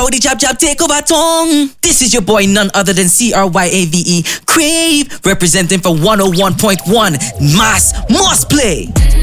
Rowdy Jab Jab take over tongue. This is your boy, none other than CRYAVE Crave, representing for 101.1 Mass Must Play.